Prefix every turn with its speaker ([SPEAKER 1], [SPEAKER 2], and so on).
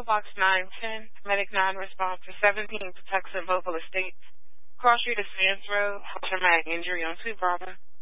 [SPEAKER 1] Box 910, Medic 9 response for 17 Patuxent Mobile Estates. Cross Street to Sands Road, traumatic injury on 2 Bravo.